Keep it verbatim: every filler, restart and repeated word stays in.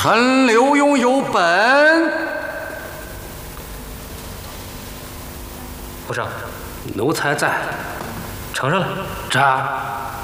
陈留庸有本。 皇上，奴才在，呈上来。 这。